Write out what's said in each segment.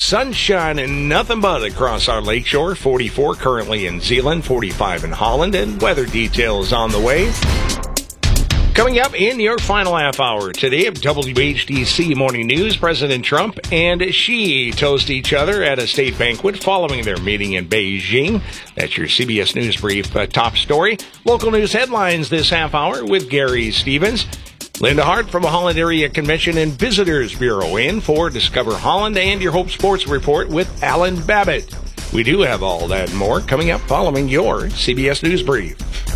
sunshine and nothing but across our lakeshore. 44 currently in Zeeland, 45 in Holland, and weather details on the way. Coming up in your final half hour today of WHDC Morning News, President Trump and Xi toast each other at a state banquet following their meeting in Beijing. That's your CBS News Brief top story. Local news headlines this half hour with Gary Stevens. Linda Hart from the Holland Area Convention and Visitors Bureau in for Discover Holland and your Hope Sports Report with Alan Babbitt. We do have all that and more coming up following your CBS News Brief.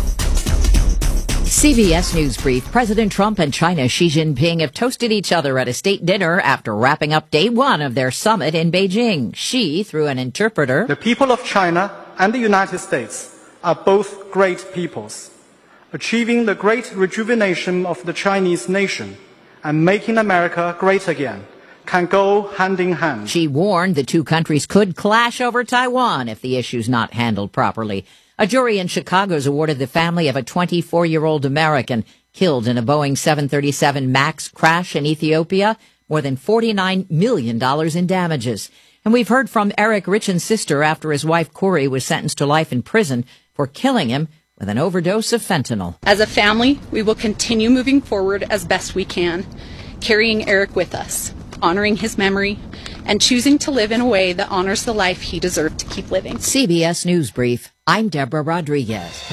CBS News Brief. President Trump and China's Xi Jinping have toasted each other at a state dinner after wrapping up day one of their summit in Beijing. Xi, through an interpreter, "The people of China and the United States are both great peoples. Achieving the great rejuvenation of the Chinese nation and making America great again can go hand in hand." Xi warned the two countries could clash over Taiwan if the issue's not handled properly. A jury in Chicago has awarded the family of a 24-year-old American killed in a Boeing 737 MAX crash in Ethiopia more than $49 million in damages. And we've heard from Eric Richen's sister after his wife Corey was sentenced to life in prison for killing him with an overdose of fentanyl. As a family, we will continue moving forward as best we can, carrying Eric with us, honoring his memory, and choosing to live in a way that honors the life he deserved to keep living. CBS News Brief. I'm Deborah Rodriguez.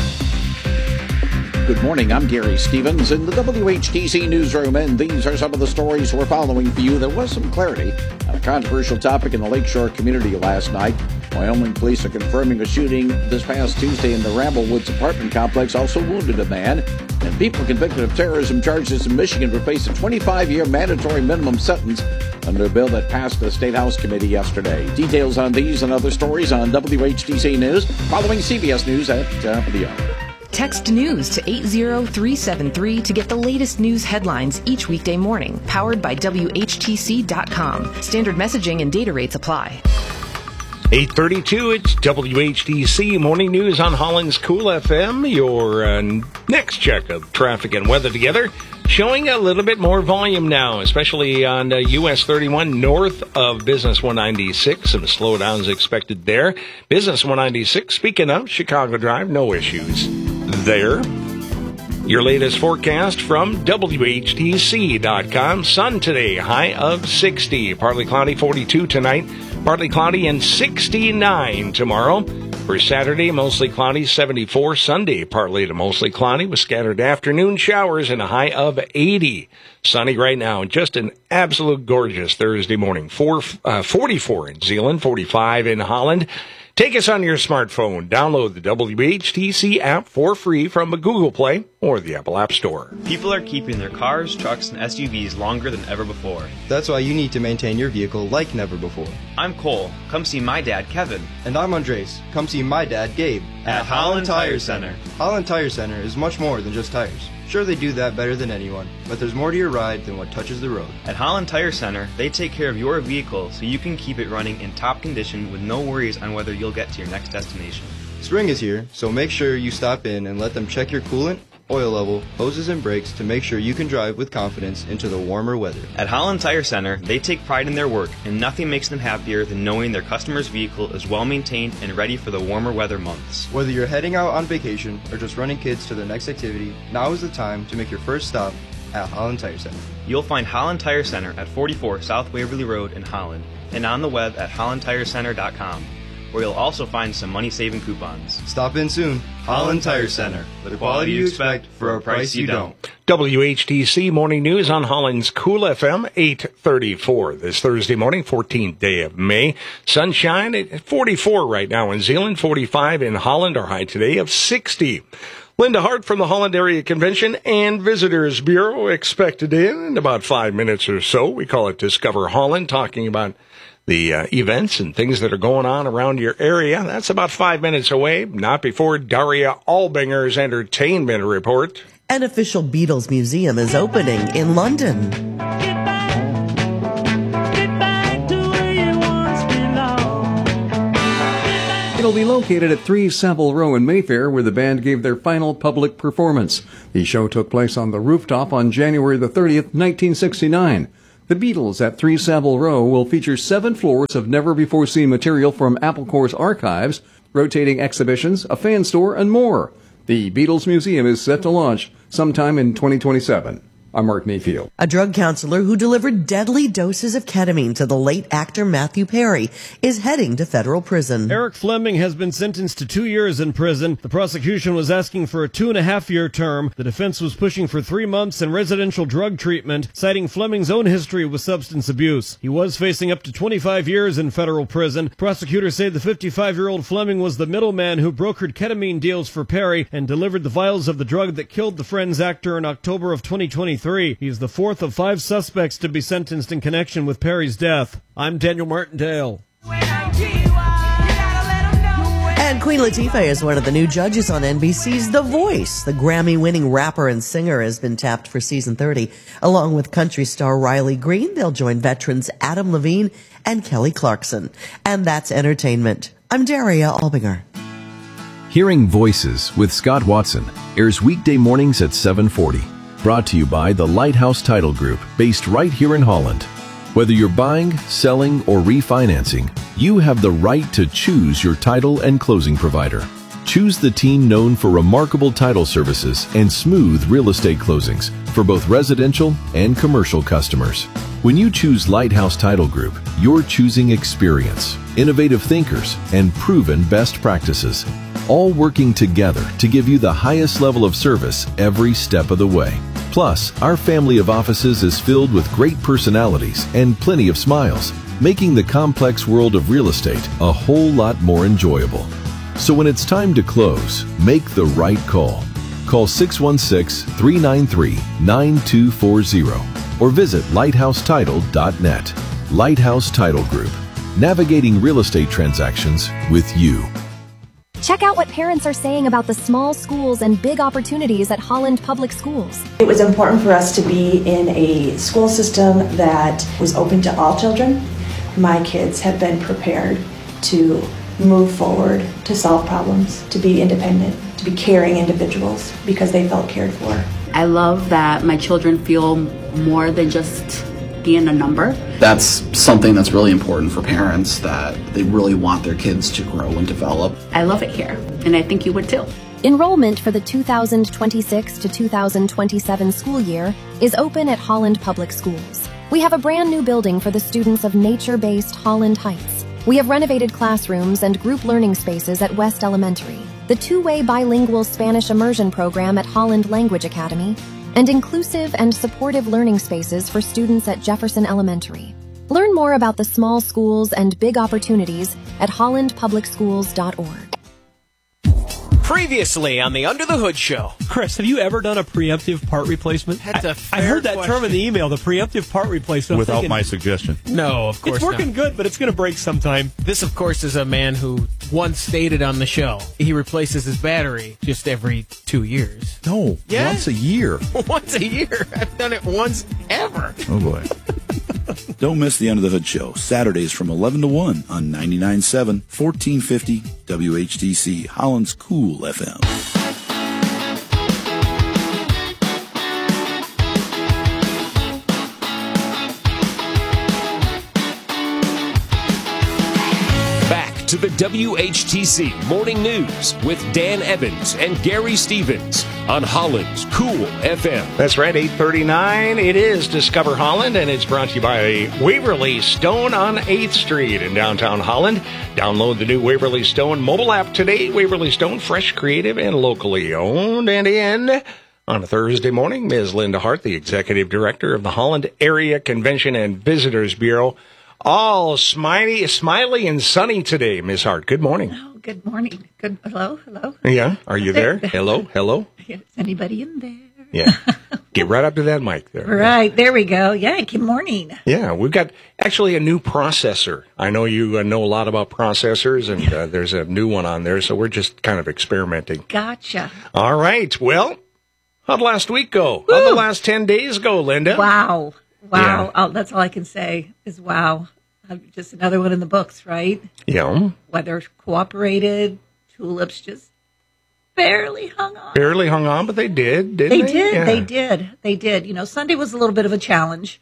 Good morning, I'm Gary Stevens in the WHTC newsroom, and these are some of the stories we're following for you. There was some clarity on a controversial topic in the Lakeshore community last night. Wyoming police are confirming a shooting this past Tuesday in the Ramblewoods apartment complex also wounded a man. And people convicted of terrorism charges in Michigan will face a 25-year mandatory minimum sentence under a bill that passed the State House Committee yesterday. Details on these and other stories on WHTC News following CBS News at the hour. Text news to 80373 to get the latest news headlines each weekday morning. Powered by WHTC.com. Standard messaging and data rates apply. 8:32, it's WHDC Morning News on Holland's Cool FM. Your next check of traffic and weather together. Showing a little bit more volume now, especially on US 31 north of Business 196. Some slowdowns expected there. Business 196, speaking of Chicago Drive, no issues there. Your latest forecast from WHDC.com. Sun today, high of 60. Partly cloudy, 42 tonight. Partly cloudy and 69 tomorrow. For Saturday, mostly cloudy, 74. Sunday, partly to mostly cloudy with scattered afternoon showers and a high of 80. Sunny right now. Just an absolute gorgeous Thursday morning. 44 in Zeeland, 45 in Holland. Take us on your smartphone. Download the WHTC app for free from the Google Play or the Apple App Store. People are keeping their cars, trucks, and SUVs longer than ever before. That's why you need to maintain your vehicle like never before. I'm Cole. Come see my dad, Kevin. And I'm Andres. Come see my dad, Gabe. At Holland Tire Center. Holland Tire Center is much more than just tires. Sure, they do that better than anyone, but there's more to your ride than what touches the road. At Holland Tire Center, they take care of your vehicle so you can keep it running in top condition with no worries on whether you'll get to your next destination. Spring is here, so make sure you stop in and let them check your coolant, oil level, hoses, and brakes to make sure you can drive with confidence into the warmer weather. At Holland Tire Center, they take pride in their work, and nothing makes them happier than knowing their customer's vehicle is well maintained and ready for the warmer weather months. Whether you're heading out on vacation or just running kids to their next activity, now is the time to make your first stop at Holland Tire Center. You'll find Holland Tire Center at 44 South Waverly Road in Holland and on the web at hollandtirecenter.com, where you'll also find some money-saving coupons. Stop in soon. Holland Tire Center. The quality you expect for a price you don't. WHTC Morning News on Holland's Cool FM, 8:34 this Thursday morning, 14th day of May. Sunshine at 44 right now in Zeeland, 45 in Holland. Our high today of 60. Linda Hart from the Holland Area Convention and Visitors Bureau expected in about 5 minutes or so. We call it Discover Holland, talking about the events and things that are going on around your area. That's about 5 minutes away, not before Daria Albinger's entertainment report. An official Beatles museum is opening in London. It'll be located at 3 Savile Row in Mayfair, where the band gave their final public performance. The show took place on the rooftop on January the 30th, 1969. The Beatles at 3 Savile Row will feature 7 floors of never-before-seen material from Apple Corps archives, rotating exhibitions, a fan store, and more. The Beatles Museum is set to launch sometime in 2027. I'm Mark Mayfield. A drug counselor who delivered deadly doses of ketamine to the late actor Matthew Perry is heading to federal prison. Eric Fleming has been sentenced to 2 years in prison. The prosecution was asking for a 2.5-year term. The defense was pushing for 3 months in residential drug treatment, citing Fleming's own history with substance abuse. He was facing up to 25 years in federal prison. Prosecutors say the 55-year-old Fleming was the middleman who brokered ketamine deals for Perry and delivered the vials of the drug that killed the Friends actor in October of 2023. He is the 4th of 5 suspects to be sentenced in connection with Perry's death. I'm Daniel Martindale. And Queen Latifah is one of the new judges on NBC's The Voice. The Grammy-winning rapper and singer has been tapped for season 30. Along with country star Riley Green, they'll join veterans Adam Levine and Kelly Clarkson. And that's entertainment. I'm Daria Albinger. Hearing Voices with Scott Watson airs weekday mornings at 7:40. Brought to you by the Lighthouse Title Group, based right here in Holland. Whether you're buying, selling, or refinancing, you have the right to choose your title and closing provider. Choose the team known for remarkable title services and smooth real estate closings for both residential and commercial customers. When you choose Lighthouse Title Group, you're choosing experience, innovative thinkers, and proven best practices, all working together to give you the highest level of service every step of the way. Plus, our family of offices is filled with great personalities and plenty of smiles, making the complex world of real estate a whole lot more enjoyable. So when it's time to close, make the right call. Call 616-393-9240 or visit lighthousetitle.net. Lighthouse Title Group, navigating real estate transactions with you. Check out what parents are saying about the small schools and big opportunities at Holland Public Schools. It was important for us to be in a school system that was open to all children. My kids have been prepared to move forward, to solve problems, to be independent, to be caring individuals because they felt cared for. I love that my children feel more than just being a number. That's something that's really important for parents, that they really want their kids to grow and develop. I love it here, and I think you would too. Enrollment for the 2026 to 2027 school year is open at Holland Public Schools. We have a brand new building for the students of nature-based Holland Heights. We have renovated classrooms and group learning spaces at West Elementary, the 2-way bilingual Spanish immersion program at Holland Language Academy, and inclusive and supportive learning spaces for students at Jefferson Elementary. Learn more about the small schools and big opportunities at hollandpublicschools.org. Previously on the Under the Hood Show. Chris, have you ever done a preemptive part replacement? That's a fair I heard that question. term in the email, the preemptive part replacement. Without my suggestion. No, of course it's working not. good, but it's going to break sometime. This, of course, is a man who once stated on the show he replaces his battery just every 2 years. No, Yeah? once a year. Once a year. I've done it once ever. Oh, boy. Don't miss the Under the Hood Show, Saturdays from 11 to 1 on 99.7, 1450 WHTC, Holland's Cool FM. Back to the WHTC Morning News with Dan Evans and Gary Stevens on Holland's Cool FM. That's right, 8:39. It is Discover Holland, and it's brought to you by Waverly Stone on 8th Street in downtown Holland. Download the new Waverly Stone mobile app today. Waverly Stone, fresh, creative, and locally owned. And in on a Thursday morning, Ms. Linda Hart, the Executive Director of the Holland Area Convention and Visitors Bureau. All smiley and sunny today, Ms. Hart. Good morning. Oh, good morning. Good. Hello. Yeah, are you there? Hello. Is anybody in there? Yeah. Get right up to that mic there. Right, there we go. Yeah, good morning. Yeah, we've got actually a new processor. I know you know a lot about processors, and there's a new one on there, so we're just kind of experimenting. Gotcha. All right. Well, how'd last week go? Woo! How'd the last 10 days go, Linda? Wow. Yeah. Oh, that's all I can say is wow. Just another one in the books, right? Yeah. Weather cooperated. Tulips just barely hung on. But they did, didn't they? They did. You know, Sunday was a little bit of a challenge.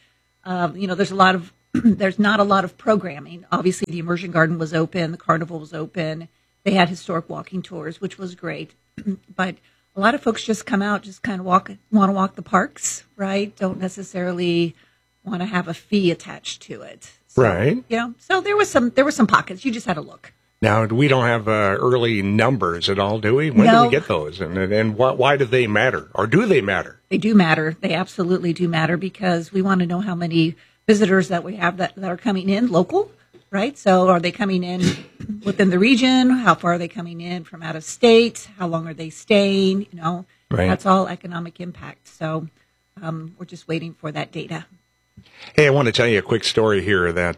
There's a lot of there's not a lot of programming. Obviously, the immersion garden was open, the carnival was open. They had historic walking tours, which was great. But a lot of folks just come out, just kind of want to walk the parks, right? Don't necessarily want to have a fee attached to it. So, right. So there was some pockets. You just had to look. Now, we don't have early numbers at all, do we? When do we get those? And why do they matter? Or do they matter? They do matter. They absolutely do matter because we want to know how many visitors that we have that are coming in local, right? So are they coming in within the region? How far are they coming in from out of state? How long are they staying? Right. That's all economic impact. So we're just waiting for that data. Hey, I want to tell you a quick story here that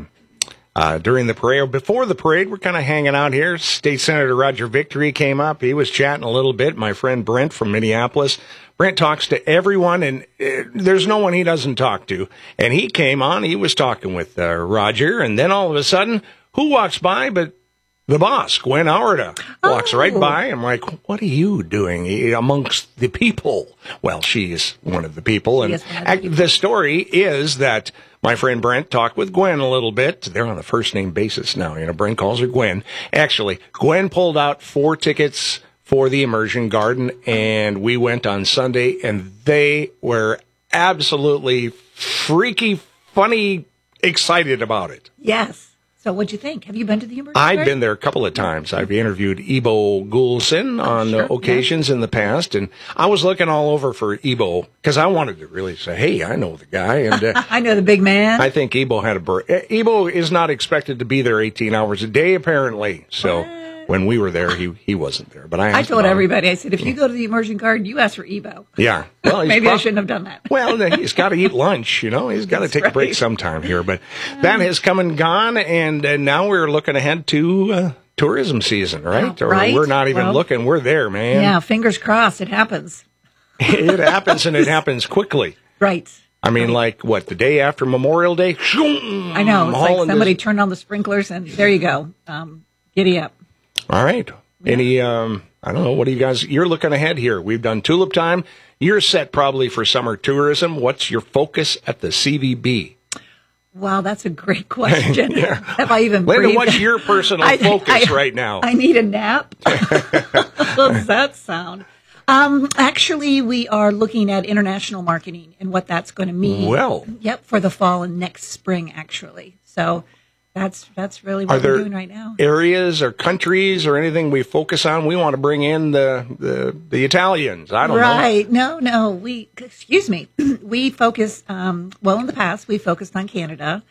during the parade, before the parade, we're kind of hanging out here. State Senator Roger Victory came up. He was chatting a little bit. My friend Brent from Minneapolis. Brent talks to everyone, and there's no one he doesn't talk to. And he came on. He was talking with Roger, and then all of a sudden, who walks by but the boss, Gwen Aurita, walks right by. I'm like, what are you doing amongst the people? Well, she's one of the people. And the story is that my friend Brent talked with Gwen a little bit. They're on a first-name basis now. Brent calls her Gwen. Actually, Gwen pulled out 4 tickets for the immersion garden, and we went on Sunday, and they were absolutely freaky, funny, excited about it. Yes. So what'd you think? Have you been to the immersion garden? I've been there a couple of times. I've interviewed Ebo Goulson on occasions in the past, and I was looking all over for Ebo because I wanted to really say, hey, I know the guy. And I know the big man. I think Ebo had Ebo is not expected to be there 18 hours a day, apparently. So when we were there, he wasn't there. But I told everybody, I said, if you go to the immersion garden, you ask for Ebo. Yeah. Well, maybe I shouldn't have done that. Well, he's got to eat lunch, He's got to take a break sometime here. But that has come and gone, and now we're looking ahead to tourism season, right? Or we're not even looking. We're there, man. Yeah, fingers crossed. It happens. It happens, and it happens quickly. Right. I mean, the day after Memorial Day? I know. It's like somebody turned on the sprinklers, and there you go. Giddy up. All right. Any, I don't know, what do you guys, you're looking ahead here. We've done Tulip Time. You're set probably for summer tourism. What's your focus at the CVB? Wow, that's a great question. Have I even Linda, breathed? what's your personal focus right now? I need a nap. How does that sound? Actually, we are looking at international marketing and what that's going to mean. Well. Yep, for the fall and next spring, actually. So that's really what we're doing right now. Areas or countries or anything we focus on? We want to bring in the Italians. I don't know. Right. No. Excuse me. We focus, in the past, we focused on Canada.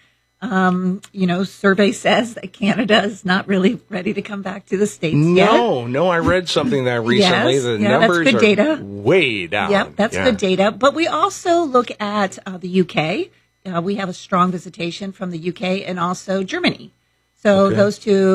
Survey says that Canada is not really ready to come back to the States yet. No, I read something that recently. Yes, the numbers that's good data. Are way down. Yep, that's good data. But we also look at the UK. We have a strong visitation from the UK and also Germany. So those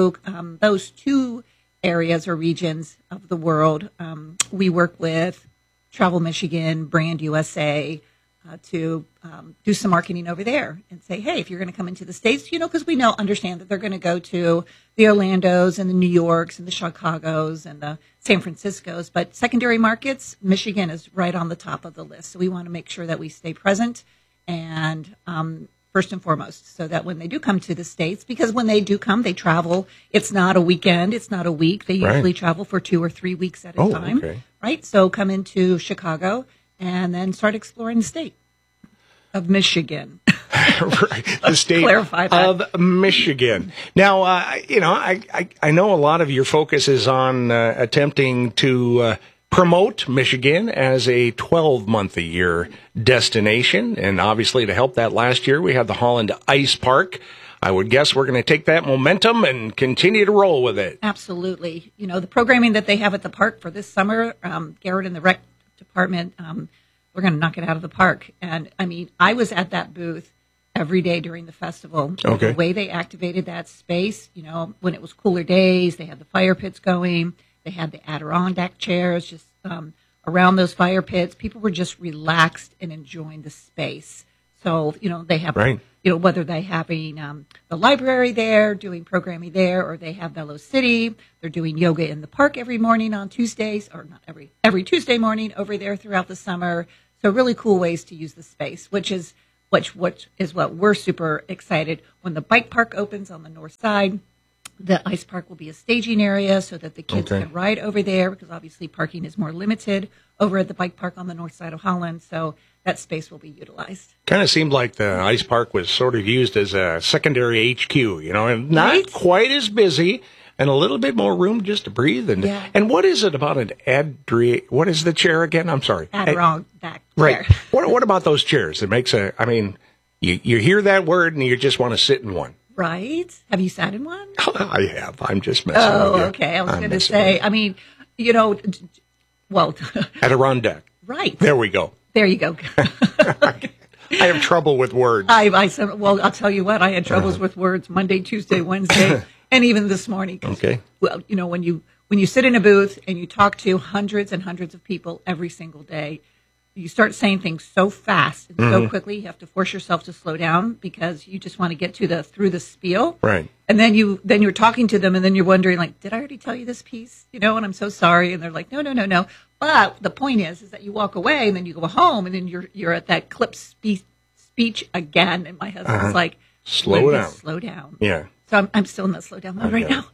two areas or regions of the world, we work with Travel Michigan, Brand USA, to do some marketing over there and say, hey, if you're going to come into the States, because we understand that they're going to go to the Orlandos and the New Yorks and the Chicagos and the San Franciscos. But secondary markets, Michigan is right on the top of the list. So we want to make sure that we stay present and first and foremost, so that when they do come to the States, because when they do come, they travel. It's not a weekend. It's not a week. They usually travel for 2 or 3 weeks at a time. Okay. Right? So come into Chicago and then start exploring the state of Michigan. Right. The state of Michigan. Now, I know a lot of your focus is on attempting to promote Michigan as a 12-month-a-year destination. And obviously, to help that last year, we had the Holland Ice Park. I would guess we're going to take that momentum and continue to roll with it. Absolutely. The programming that they have at the park for this summer, Garrett and the rec department, we're going to knock it out of the park. And, I was at that booth every day during the festival. Okay. The way they activated that space, when it was cooler days, they had the fire pits going. They had the Adirondack chairs just around those fire pits. People were just relaxed and enjoying the space. So, they have, whether they're having the library there, doing programming there, or they have Velo City. They're doing yoga in the park every morning on Tuesdays, or not every Tuesday morning over there throughout the summer. So really cool ways to use the space, which is which is what we're super excited. When the bike park opens on the north side, the ice park will be a staging area so that the kids can ride over there, because obviously parking is more limited over at the bike park on the north side of Holland. So that space will be utilized. Kind of seemed like the ice park was sort of used as a secondary HQ, and not quite as busy and a little bit more room just to breathe. And what is it about what is the chair again? I'm sorry. Adirondack Right. What about those chairs? It makes you hear that word and you just want to sit in one. Right. Have you sat in one? I have. I'm just messing with you. Oh, okay. I was going to say, Adirondack. Right. There we go. There you go. I have trouble with words. I'll tell you what, I had troubles with words Monday, Tuesday, Wednesday, and even this morning. Okay. Well, when you sit in a booth and you talk to hundreds and hundreds of people every single day, you start saying things so fast and so quickly, you have to force yourself to slow down because you just want to get through the spiel. Right. And then you're talking to them and then you're wondering, like, did I already tell you this piece? And I'm so sorry. And they're like, no. But the point is that you walk away and then you go home and then you're at that clip speech again. And my husband's like, slow down. Slow down. Yeah. So I'm still in that slow down mode right now.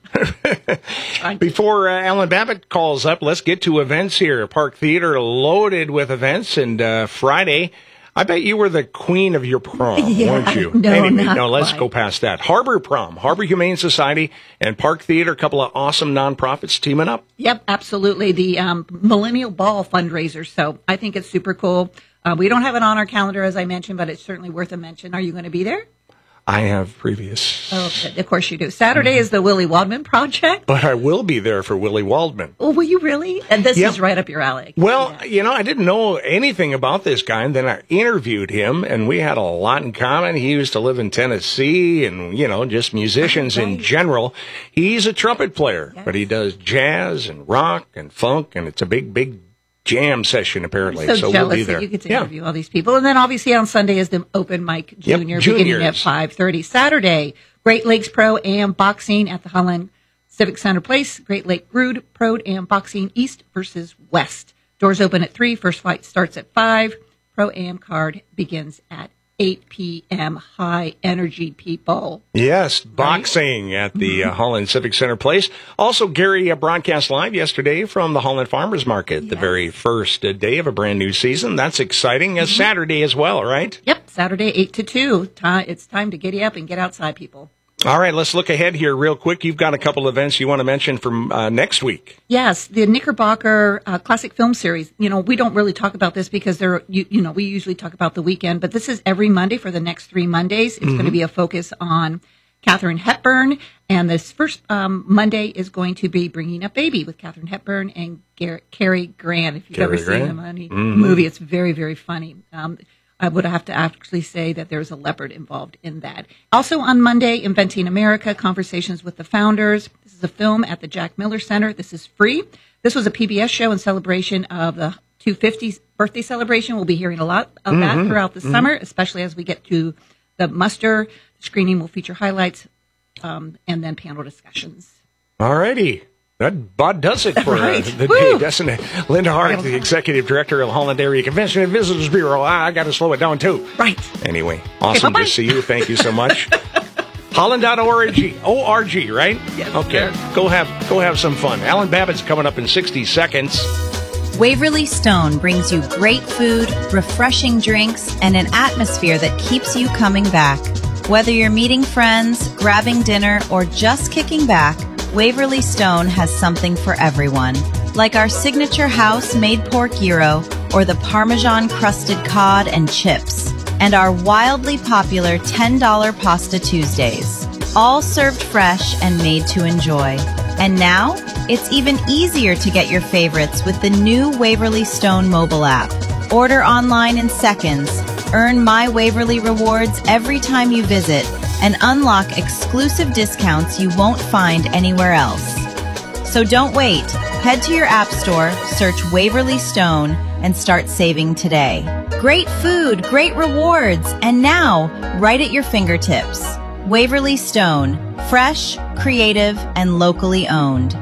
Before Alan Babbitt calls up, let's get to events here. Park Theater loaded with events, and Friday, I bet you were the queen of your prom, weren't you? No, let's go past that. Harbor Prom, Harbor Humane Society, and Park Theater, a couple of awesome nonprofits teaming up. Yep, absolutely. The Millennial Ball fundraiser. So I think it's super cool. We don't have it on our calendar, as I mentioned, but it's certainly worth a mention. Are you going to be there? I have previous. Oh, of course you do. Saturday is the Willie Waldman Project. But I will be there for Willie Waldman. Oh, will you really? And this is right up your alley. Well, I didn't know anything about this guy, and then I interviewed him, and we had a lot in common. He used to live in Tennessee, and, just musicians in general. He's a trumpet player, but he does jazz and rock and funk, and it's a big jam session, apparently. I'm so jealous we'll be there. that you get to interview all these people. And then obviously on Sunday is the open mic junior beginning at 5:30. Saturday, Great Lakes Pro Am Boxing at the Holland Civic Center Place. Great Lake Rood Pro Am Boxing East versus West. Doors open at 3. First fight starts at 5. Pro Am card begins at 8 p.m. High energy, people. Yes, boxing at the Holland Civic Center Place. Also, Gary broadcast live yesterday from the Holland Farmers Market, the very first day of a brand new season. That's exciting. Saturday as well, right? Yep, Saturday 8 to 2. It's time to giddy up and get outside, people. All right, let's look ahead here real quick. You've got a couple of events you want to mention from next week. Yes, the Knickerbocker Classic Film Series. We don't really talk about this because we usually talk about the weekend, but this is every Monday for the next 3 Mondays. It's going to be a focus on Katharine Hepburn, and this first Monday is going to be Bringing Up Baby with Katharine Hepburn and Cary Grant. If you've ever seen the movie, it's very, very funny. I would have to actually say that there's a leopard involved in that. Also on Monday, Inventing America, Conversations with the Founders. This is a film at the Jack Miller Center. This is free. This was a PBS show in celebration of the 250th birthday celebration. We'll be hearing a lot of that throughout the summer, especially as we get to the muster. The screening will feature highlights and then panel discussions. All righty. That about does it for the day, doesn't it? Linda Hart, the Executive Director of the Holland Area Convention and Visitors Bureau. I got to slow it down, too. Right. Anyway, awesome to see you. Thank you so much. Holland.org, O-R-G, right? Yes. Okay, go have some fun. Alan Babbitt's coming up in 60 seconds. Waverly Stone brings you great food, refreshing drinks, and an atmosphere that keeps you coming back. Whether you're meeting friends, grabbing dinner, or just kicking back, Waverly Stone has something for everyone, like our signature house-made pork gyro or the Parmesan-crusted cod and chips, and our wildly popular $10 Pasta Tuesdays, all served fresh and made to enjoy. And now, it's even easier to get your favorites with the new Waverly Stone mobile app. Order online in seconds, earn My Waverly rewards every time you visit, and unlock exclusive discounts you won't find anywhere else. So don't wait. Head to your app store, search Waverly Stone, and start saving today. Great food, great rewards, and now, right at your fingertips. Waverly Stone, fresh, creative, and locally owned.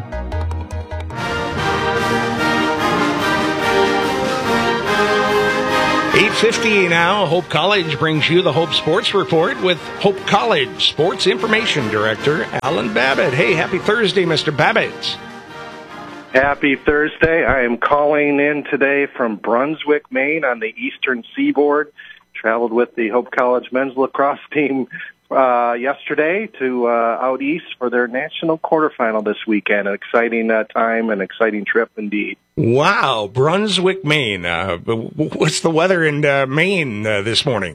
8:50 now. Hope College brings you the Hope Sports Report with Hope College Sports Information Director Alan Babbitt. Hey, happy Thursday, Mr. Babbitt. Happy Thursday. I am calling in today from Brunswick, Maine on the eastern seaboard. Traveled with the Hope College men's lacrosse team yesterday to out east for their national quarterfinal this weekend. An exciting time, an exciting trip indeed. Wow, Brunswick, Maine. What's the weather in Maine this morning?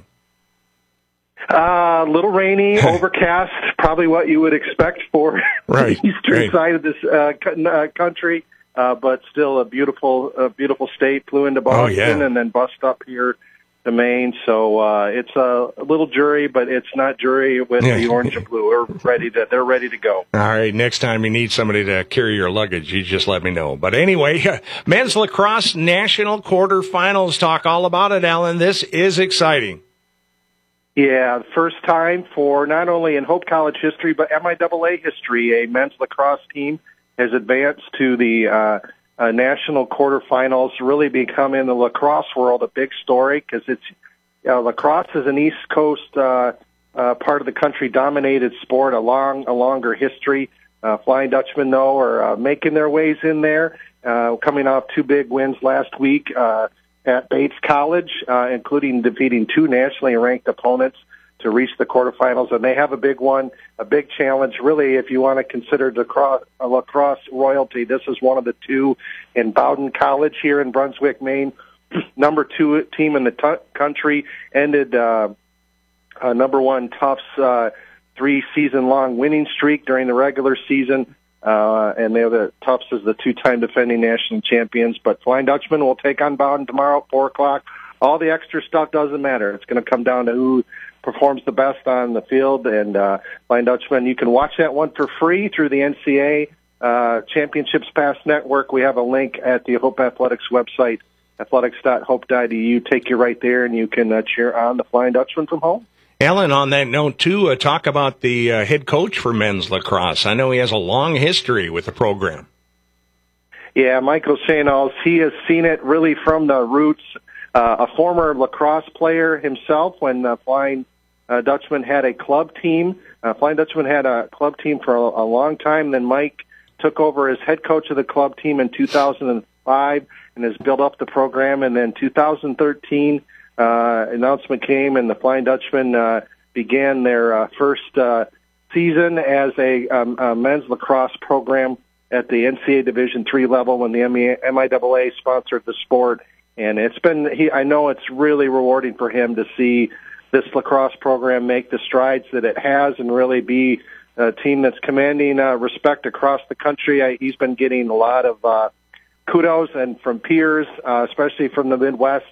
A little rainy, overcast, probably what you would expect for the eastern side of this country, but still a beautiful state. Flew into Boston and then bust up here to Maine. So it's a little jury, but it's not jury with the orange and blue. They're ready to go. All right, next time you need somebody to carry your luggage, you just let me know. But anyway, men's lacrosse national quarterfinals. Talk all about it, Alan. This is exciting. Yeah, first time for not only in Hope College history, but MIAA history, a men's lacrosse team has advanced to the national quarterfinals, really become in the lacrosse world a big story because it's lacrosse is an East Coast part of the country dominated sport, a longer history. Flying Dutchmen, though, are making their ways in there, coming off two big wins last week at Bates College, including defeating two nationally ranked opponents to reach the quarterfinals. And they have a big one, a big challenge. Really, if you want to consider lacrosse royalty, this is one of the two in Bowdoin College here in Brunswick, Maine. Number 2 team in the country, ended number 1 Tufts 3-season-long winning streak during the regular season. And the Tufts is the 2-time defending national champions. But Flying Dutchman will take on Bowdoin tomorrow at 4 o'clock. All the extra stuff doesn't matter. It's going to come down to who performs the best on the field. And Flying Dutchman, you can watch that one for free through the NCAA Championships Pass Network. We have a link at the Hope Athletics website, athletics.hope.edu. Take you right there, and you can cheer on the Flying Dutchman from home. Alan, on that note, too, talk about the head coach for men's lacrosse. I know he has a long history with the program. Yeah, Michael Shanos, he has seen it really from the roots. A former lacrosse player himself when Flying Dutchman had a club team. Flying Dutchman had a club team for a long time. Then Mike took over as head coach of the club team in 2005 and has built up the program. And then 2013, announcement came, and the Flying Dutchman began their first season as a men's lacrosse program at the NCAA Division III level when the MIAA sponsored the sport. And it's been, I know it's really rewarding for him to see this lacrosse program make the strides that it has and really be a team that's commanding respect across the country. He's been getting a lot of kudos and from peers, especially from the Midwest,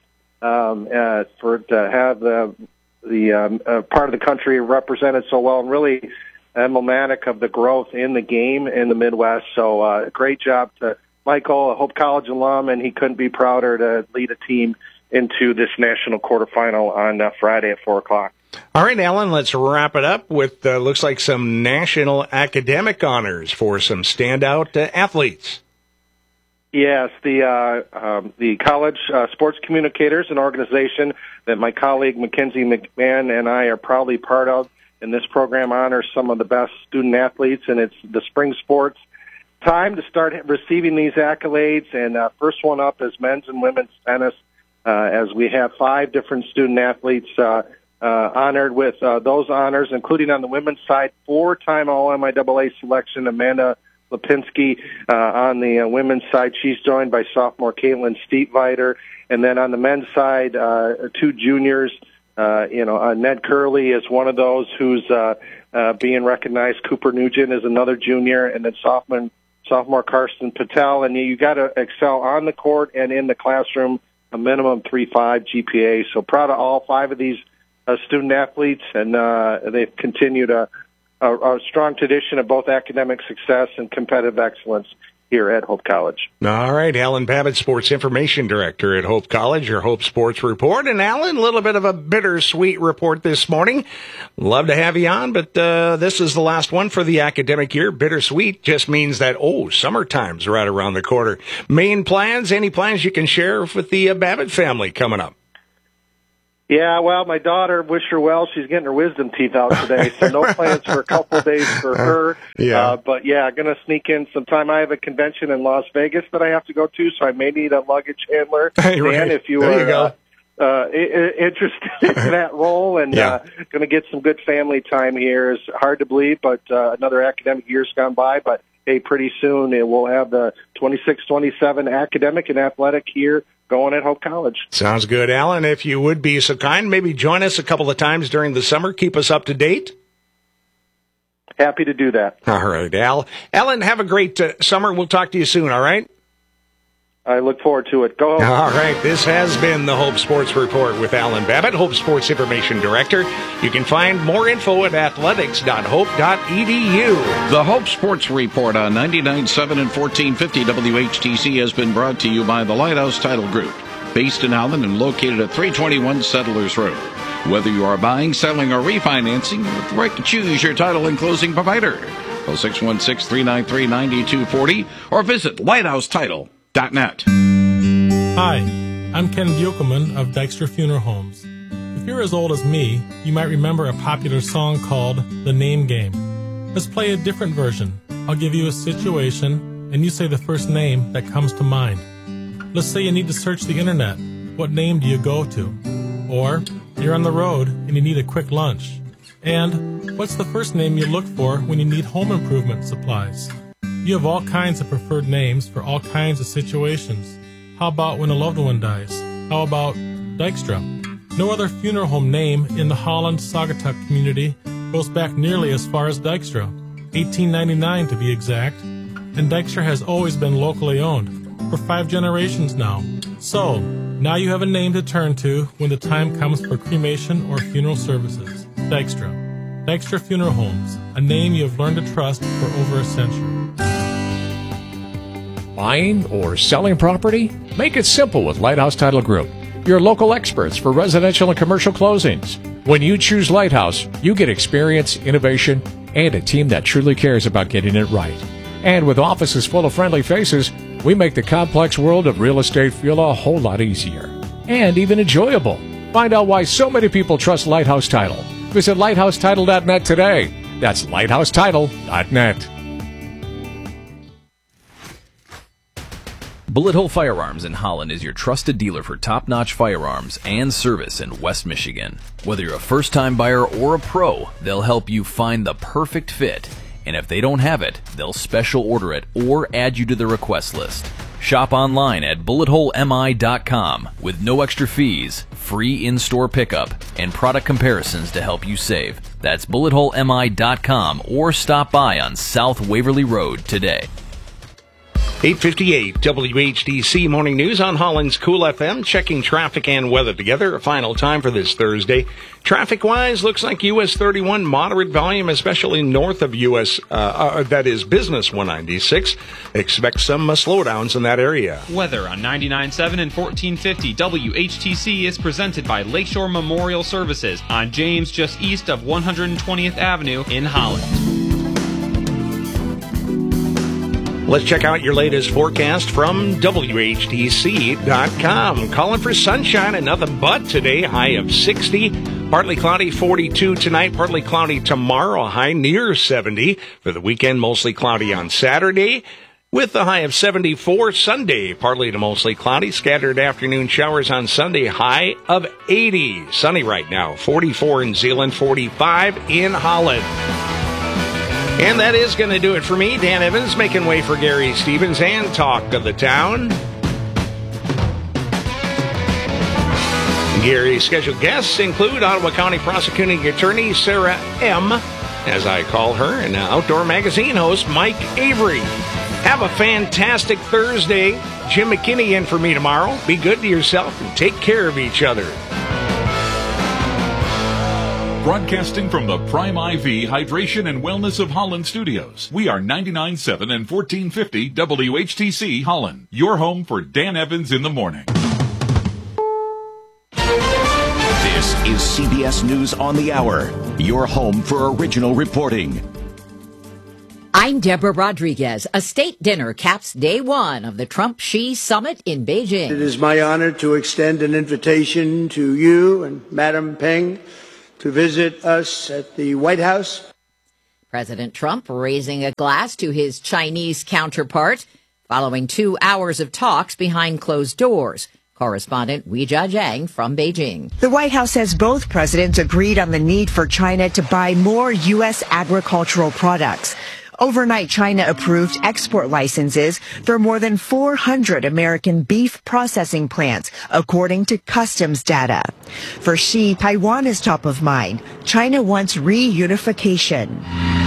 for to have the part of the country represented so well and really emblematic of the growth in the game in the Midwest. So great job to Michael, a Hope College alum, and he couldn't be prouder to lead a team into this national quarterfinal on Friday at 4 o'clock. All right, Alan, let's wrap it up with, looks like some national academic honors for some standout athletes. Yes, the College Sports Communicators, an organization that my colleague Mackenzie McMahon and I are proudly part of, and this program honors some of the best student athletes, and it's the spring sports time to start receiving these accolades. And first one up is men's and women's tennis, as we have 5 different student athletes honored with those honors, including on the women's side, 4-time All-MIAA selection Amanda Lipinski. On the women's side, she's joined by sophomore Caitlin Steepviter. And then on the men's side, 2 juniors, Ned Curley is one of those who's being recognized. Cooper Nugent is another junior, and then sophomore Karsten Patel. And you got to excel on the court and in the classroom, a minimum 3.5 GPA. So proud of all 5 of these student athletes, and they've continued a strong tradition of both academic success and competitive excellence here at Hope College. All right, Alan Babbitt, Sports Information Director at Hope College, your Hope Sports Report. And Alan, a little bit of a bittersweet report this morning. Love to have you on, but this is the last one for the academic year. Bittersweet just means that, summertime's right around the corner. Main plans, any plans you can share with the Babbitt family coming up? Yeah, well, my daughter, wish her well. She's getting her wisdom teeth out today, so no plans for a couple of days for her. Yeah. But yeah, going to sneak in some time. I have a convention in Las Vegas that I have to go to, so I may need a luggage handler. Hey, Dan, right. if you there are interested in that role, and going to get some good family time here. It's hard to believe, but another academic year's gone by, but hey, pretty soon we'll have the 26-27 academic and athletic year going at Hope College. Sounds good. Alan, if you would be so kind, maybe join us a couple of times during the summer. Keep us up to date. Happy to do that. All right, Al. Alan, have a great summer. We'll talk to you soon, all right? I look forward to it. Go. All right. This has been the Hope Sports Report with Alan Babbitt, Hope Sports Information Director. You can find more info at athletics.hope.edu. The Hope Sports Report on 99.7 and 1450 WHTC has been brought to you by the Lighthouse Title Group, based in Holland and located at 321 Settlers Road. Whether you are buying, selling, or refinancing, you have the right to choose your title and closing provider. Call 616-393-9240 or visit lighthousetitle.net. Hi, I'm Ken Buchelman of Dykstra Funeral Homes. If you're as old as me, you might remember a popular song called The Name Game. Let's play a different version. I'll give you a situation, and you say the first name that comes to mind. Let's say you need to search the internet. What name do you go to? Or you're on the road and you need a quick lunch. And what's the first name you look for when you need home improvement supplies? You have all kinds of preferred names for all kinds of situations. How about when a loved one dies? How about Dykstra? No other funeral home name in the Holland-Saugatuck community goes back nearly as far as Dykstra, 1899 to be exact, and Dykstra has always been locally owned, for 5 generations now. So, now you have a name to turn to when the time comes for cremation or funeral services. Dykstra. Dykstra Funeral Homes, a name you have learned to trust for over a century. Buying or selling property? Make it simple with Lighthouse Title Group, your local experts for residential and commercial closings. When you choose Lighthouse, you get experience, innovation, and a team that truly cares about getting it right. And with offices full of friendly faces, we make the complex world of real estate feel a whole lot easier and even enjoyable. Find out why so many people trust Lighthouse Title. Visit lighthousetitle.net today. That's lighthousetitle.net. Bullet Hole Firearms in Holland is your trusted dealer for top-notch firearms and service in West Michigan. Whether you're a first-time buyer or a pro, they'll help you find the perfect fit. And if they don't have it, they'll special order it or add you to the request list. Shop online at bulletholemi.com with no extra fees, free in-store pickup, and product comparisons to help you save. That's bulletholemi.com or stop by on South Waverly Road today. 8:58 WHDC Morning News on Holland's Cool FM, checking traffic and weather together. A final time for this Thursday. Traffic-wise, looks like US 31 moderate volume, especially north of US, that is Business 196. Expect some slowdowns in that area. Weather on 99.7 and 1450 WHTC is presented by Lakeshore Memorial Services on James, just east of 120th Avenue in Holland. Let's check out your latest forecast from WHTC.com. Calling for sunshine and nothing but today, high of 60. Partly cloudy, 42 tonight, partly cloudy tomorrow, a high near 70. For the weekend, mostly cloudy on Saturday, with a high of 74. Sunday, partly to mostly cloudy, scattered afternoon showers on Sunday, high of 80. Sunny right now, 44 in Zeeland, 45 in Holland. And that is going to do it for me, Dan Evans, making way for Gary Stevens and Talk of the Town. Gary's scheduled guests include Ottawa County Prosecuting Attorney Sarah M., as I call her, and Outdoor Magazine host Mike Avery. Have a fantastic Thursday. Jim McKinney in for me tomorrow. Be good to yourself and take care of each other. Broadcasting from the Prime IV Hydration and Wellness of Holland studios, we are 99.7 and 1450 WHTC Holland, your home for Dan Evans in the morning. This is CBS News on the Hour, your home for original reporting. I'm Deborah Rodriguez. A state dinner caps day one of the Trump-Xi summit in Beijing. It is my honor to extend an invitation to you and Madam Peng to visit us at the White House. President Trump raising a glass to his Chinese counterpart following 2 hours of talks behind closed doors. Correspondent Weijia Jiang from Beijing. The White House says both presidents agreed on the need for China to buy more U.S. agricultural products. Overnight, China approved export licenses for more than 400 American beef processing plants, according to customs data. For Xi, Taiwan is top of mind. China wants reunification.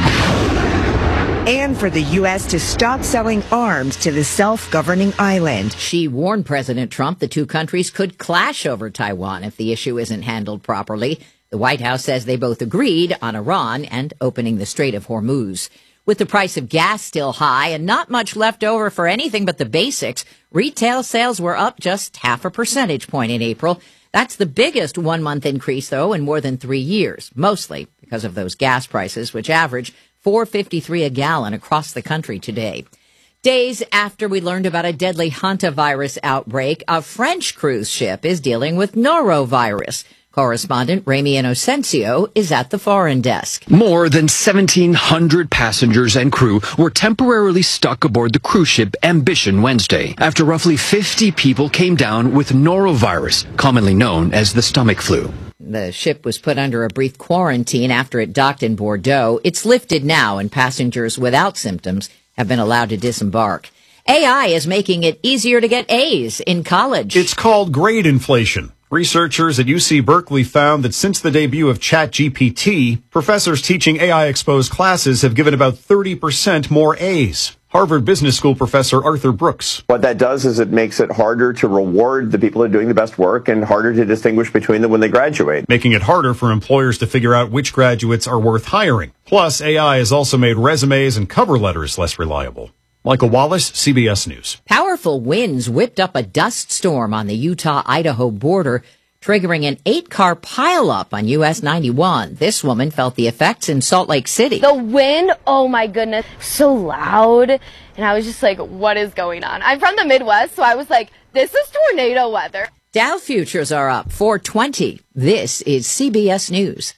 And for the U.S. to stop selling arms to the self-governing island. Xi warned President Trump the two countries could clash over Taiwan if the issue isn't handled properly. The White House says they both agreed on Iran and opening the Strait of Hormuz. With the price of gas still high and not much left over for anything but the basics, retail sales were up just 0.5 percentage point in April. That's the biggest one-month increase, though, in more than 3 years, mostly because of those gas prices, which average $4.53 a gallon across the country today. Days after we learned about a deadly hantavirus outbreak, a French cruise ship is dealing with norovirus. Correspondent Remy Inocencio is at the foreign desk. More than 1,700 passengers and crew were temporarily stuck aboard the cruise ship Ambition Wednesday after roughly 50 people came down with norovirus, commonly known as the stomach flu. The ship was put under a brief quarantine after it docked in Bordeaux. It's lifted now, and passengers without symptoms have been allowed to disembark. AI is making it easier to get A's in college. It's called grade inflation. Researchers at UC Berkeley found that since the debut of ChatGPT, professors teaching AI-exposed classes have given about 30% more A's. Harvard Business School professor Arthur Brooks. What that does is it makes it harder to reward the people who are doing the best work and harder to distinguish between them when they graduate. Making it harder for employers to figure out which graduates are worth hiring. Plus, AI has also made resumes and cover letters less reliable. Michael Wallace, CBS News. Powerful winds whipped up a dust storm on the Utah-Idaho border, triggering an 8-car pileup on US 91. This woman felt the effects in Salt Lake City. The wind, oh my goodness, so loud. And I was just like, what is going on? I'm from the Midwest, so I was like, this is tornado weather. Dow futures are up 420. This is CBS News.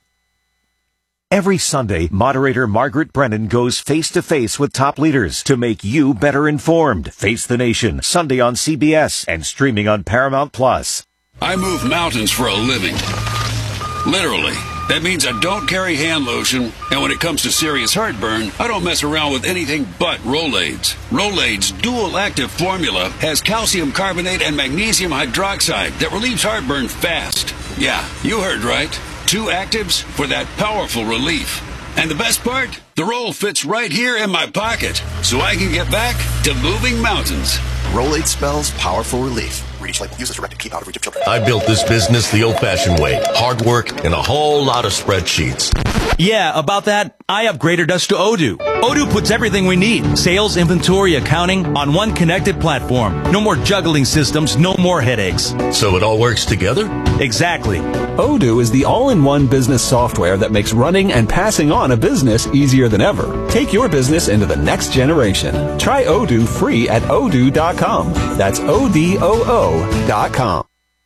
Every Sunday, moderator Margaret Brennan goes face-to-face with top leaders to make you better informed. Face the Nation, Sunday on CBS and streaming on Paramount+. I move mountains for a living. Literally. That means I don't carry hand lotion, and when it comes to serious heartburn, I don't mess around with anything but Rolaids. Rolaids' dual-active formula has calcium carbonate and magnesium hydroxide that relieves heartburn fast. Yeah, you heard right. 2 actives for that powerful relief. And the best part? The roll fits right here in my pocket, so I can get back to moving mountains. Rolade spells powerful relief. Read each label. Use as directed. Keep out of reach of children. I built this business the old-fashioned way. Hard work and a whole lot of spreadsheets. Yeah, about that, I upgraded us to Odoo. Odoo puts everything we need. Sales, inventory, accounting on one connected platform. No more juggling systems, no more headaches. So it all works together? Exactly. Odoo is the all-in-one business software that makes running and passing on a business easier than ever. Take your business into the next generation. Try Odoo free at odoo.com. That's ODOO.com.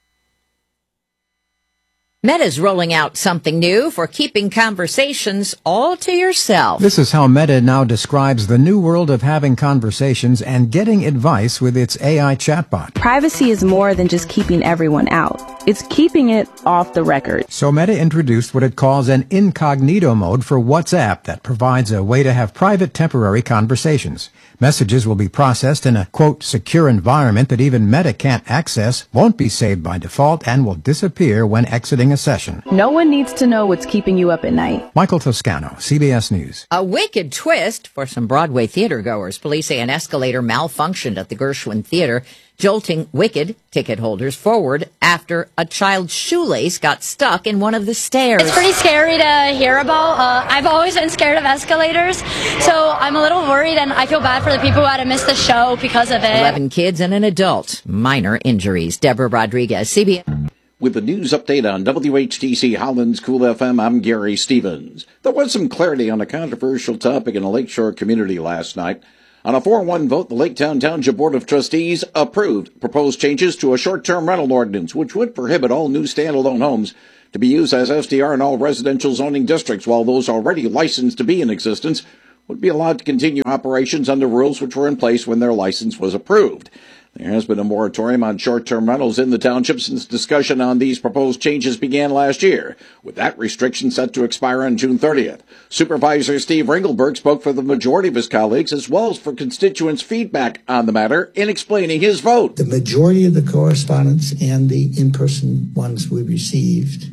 Meta's rolling out something new for keeping conversations all to yourself. This is how Meta now describes the new world of having conversations and getting advice with its AI chatbot. Privacy is more than just keeping everyone out. It's keeping it off the record. So Meta introduced what it calls an incognito mode for WhatsApp that provides a way to have private temporary conversations. Messages will be processed in a, quote, secure environment that even Meta can't access, won't be saved by default, and will disappear when exiting a session. No one needs to know what's keeping you up at night. Michael Toscano, CBS News. A wicked twist for some Broadway theater goers. Police say an escalator malfunctioned at the Gershwin Theater, jolting Wicked ticket holders forward after a child's shoelace got stuck in one of the stairs. It's pretty scary to hear about. I've always been scared of escalators, so I'm a little worried, and I feel bad for the people who had to miss the show because of it. 11 kids and an adult. Minor injuries. Deborah Rodriguez, CBS. With the news update on WHTC Holland's Cool FM, I'm Gary Stevens. There was some clarity on a controversial topic in a Lakeshore community last night. On a 4-1 vote, the Laketown Township Board of Trustees approved proposed changes to a short-term rental ordinance, which would prohibit all new standalone homes to be used as SDR in all residential zoning districts, while those already licensed to be in existence would be allowed to continue operations under rules which were in place when their license was approved. There has been a moratorium on short-term rentals in the township since discussion on these proposed changes began last year, with that restriction set to expire on June 30th. Supervisor Steve Ringelberg spoke for the majority of his colleagues as well as for constituents' feedback on the matter in explaining his vote. The majority of the correspondence and the in-person ones we received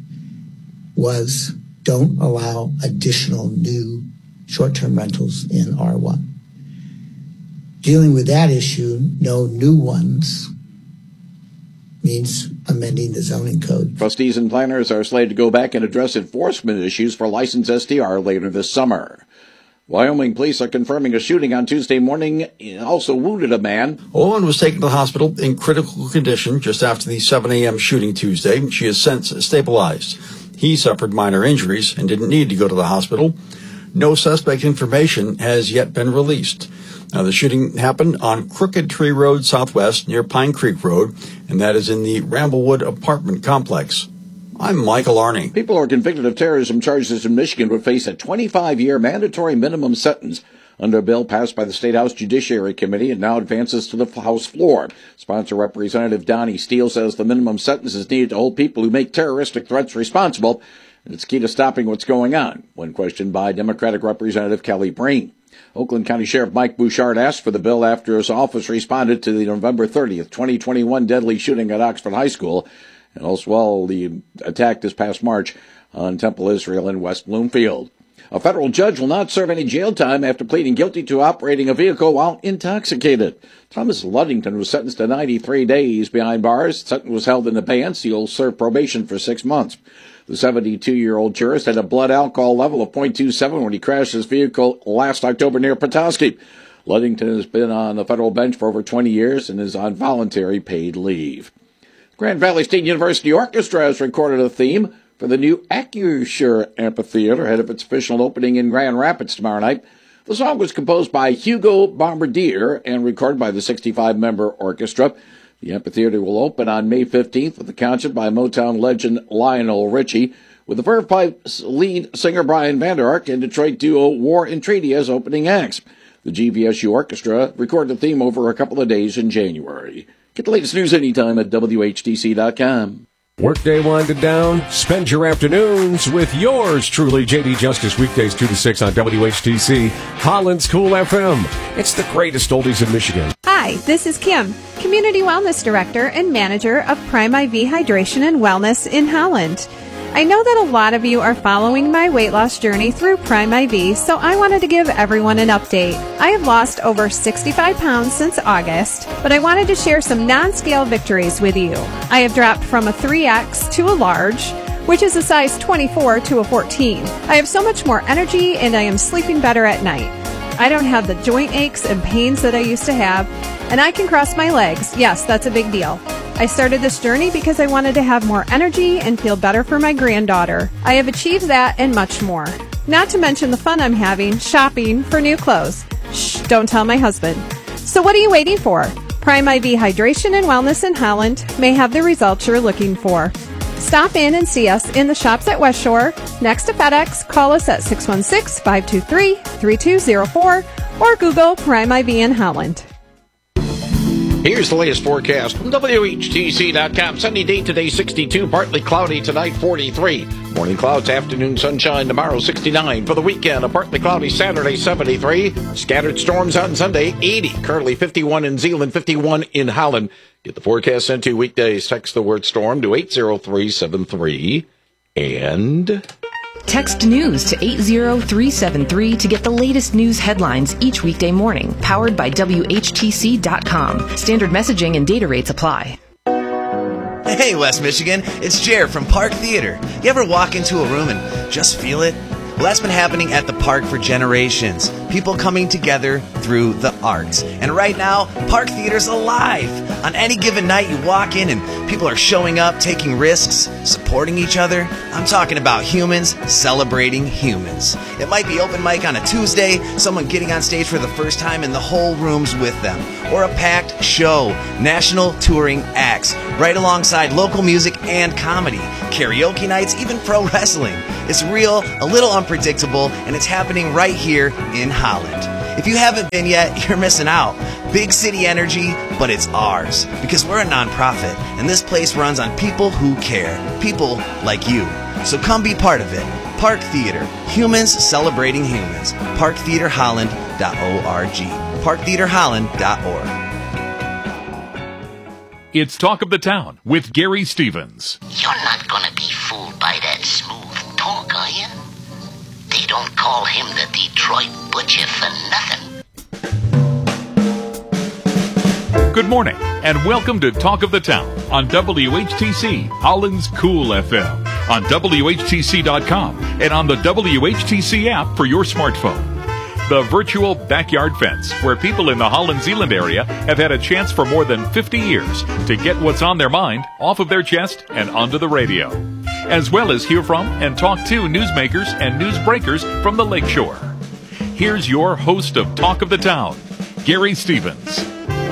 was don't allow additional new short-term rentals in R1. Dealing with that issue, no new ones means amending the zoning code. Trustees and planners are slated to go back and address enforcement issues for licensed SDR later this summer. Wyoming police are confirming a shooting on Tuesday morning also wounded a man. A woman was taken to the hospital in critical condition just after the 7 a.m. shooting Tuesday. She is since stabilized. He suffered minor injuries and didn't need to go to the hospital. No suspect information has yet been released. Now, the shooting happened on Crooked Tree Road Southwest near Pine Creek Road, and that is in the Ramblewood apartment complex. I'm Michael Arney. People who are convicted of terrorism charges in Michigan would face a 25-year mandatory minimum sentence under a bill passed by the State House Judiciary Committee and now advances to the House floor. Sponsor Representative Donnie Steele says the minimum sentence is needed to hold people who make terroristic threats responsible, and it's key to stopping what's going on, when questioned by Democratic Representative Kelly Breen. Oakland County Sheriff Mike Bouchard asked for the bill after his office responded to the November 30th, 2021 deadly shooting at Oxford High School, and also the attack this past March on Temple Israel in West Bloomfield. A federal judge will not serve any jail time after pleading guilty to operating a vehicle while intoxicated. Thomas Luddington was sentenced to 93 days behind bars. The sentence was held in abeyance. He'll serve probation for 6 months. The 72-year-old jurist had a blood alcohol level of 0.27 when he crashed his vehicle last October near Petoskey. Luddington has been on the federal bench for over 20 years and is on voluntary paid leave. Grand Valley State University Orchestra has recorded a theme for the new Acrisure Amphitheater ahead of its official opening in Grand Rapids tomorrow night. The song was composed by Hugo Bombardier and recorded by the 65-member orchestra. The amphitheater will open on May 15th with a concert by Motown legend Lionel Richie, with the Verve Pipe's lead singer Brian Vander Ark and Detroit duo War and Treaty as opening acts. The GVSU Orchestra recorded the theme over a couple of days in January. Get the latest news anytime at WHTC.com. Workday winded down. Spend your afternoons with yours truly, JD Justice, weekdays 2 to 6 on WHTC, Holland's Cool FM. It's the greatest oldies in Michigan. Hi, this is Kim, Community Wellness Director and Manager of Prime IV Hydration and Wellness in Holland. I know that a lot of you are following my weight loss journey through Prime IV, so I wanted to give everyone an update. I have lost over 65 pounds since August, but I wanted to share some non-scale victories with you. I have dropped from a 3X to a large, which is a size 24 to a 14. I have so much more energy and I am sleeping better at night. I don't have the joint aches and pains that I used to have, and I can cross my legs. Yes, that's a big deal. I started this journey because I wanted to have more energy and feel better for my granddaughter. I have achieved that and much more. Not to mention the fun I'm having shopping for new clothes. Shh, don't tell my husband. So what are you waiting for? Prime IV Hydration and Wellness in Holland may have the results you're looking for. Stop in and see us in the shops at West Shore, next to FedEx. Call us at 616-523-3204 or Google Prime IV in Holland. Here's the latest forecast from WHTC.com. Sunny day today, 62. Partly cloudy tonight, 43. Morning clouds, afternoon sunshine tomorrow, 69. For the weekend, a partly cloudy Saturday, 73. Scattered storms on Sunday, 80. Currently 51 in Zeeland, 51 in Holland. Get the forecast sent to you weekdays. Text the word storm to 80373. And text news to 80373 to get the latest news headlines each weekday morning. Powered by WHTC.com. Standard messaging and data rates apply. Hey, West Michigan, it's Jared from Park Theater. You ever walk into a room and just feel it? Well, that's been happening at the park for generations. people coming together through the arts. And right now, Park Theater's alive. On any given night, you walk in and people are showing up, taking risks, supporting each other. I'm talking about humans celebrating humans. It might be open mic on a Tuesday, someone getting on stage for the first time and the whole room's with them. Or a packed show, national touring acts, right alongside local music and comedy, karaoke nights, even pro wrestling. It's real, a little unpredictable, and it's happening right here in Holland. If you haven't been yet, you're missing out. Big city energy, but it's ours. Because we're a nonprofit, and this place runs on people who care. People like you. So come be part of it. Park Theater. Humans celebrating humans. ParkTheaterHolland.org. ParkTheaterHolland.org. It's Talk of the Town with Gary Stevens. You're not gonna be fooled by that smooth talk, are you? They don't call him the Detroit Butcher for nothing. Good morning, and welcome to Talk of the Town on WHTC, Holland's Cool FM, on WHTC.com, and on the WHTC app for your smartphone. The virtual backyard fence, where people in the Holland Zeeland area have had a chance for more than 50 years to get what's on their mind off of their chest and onto the radio, as well as hear from and talk to newsmakers and newsbreakers from the lakeshore. Here's your host of Talk of the Town, Gary Stevens.